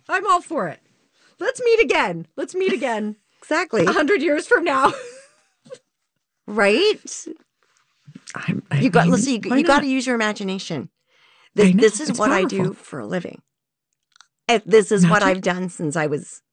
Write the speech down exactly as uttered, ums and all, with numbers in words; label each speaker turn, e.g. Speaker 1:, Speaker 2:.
Speaker 1: I'm all for it. Let's meet again. Let's meet again.
Speaker 2: Exactly.
Speaker 1: A hundred years from now.
Speaker 2: Right?
Speaker 3: I'm, I
Speaker 2: You got,
Speaker 3: mean,
Speaker 2: listen, you,
Speaker 3: why
Speaker 2: you got
Speaker 3: not?
Speaker 2: to use your imagination.
Speaker 3: I
Speaker 2: This,
Speaker 3: know,
Speaker 2: this is
Speaker 3: it's
Speaker 2: what I
Speaker 3: powerful.
Speaker 2: do for a living. And this is
Speaker 3: Magic?
Speaker 2: what I've done since I was